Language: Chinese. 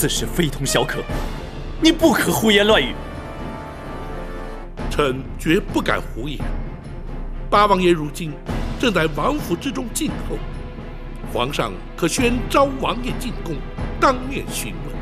此事非同小可，你不可胡言乱语。 臣绝不敢胡言。八王爷如今正在王府之中静候，皇上可宣昭王爷进宫，当面询问。